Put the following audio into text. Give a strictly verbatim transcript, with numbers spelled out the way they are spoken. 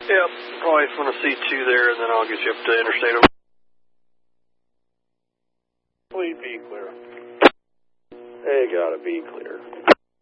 Yep, probably want to see two there, and then I'll get you up to Interstate. Please be clear. They gotta be clear.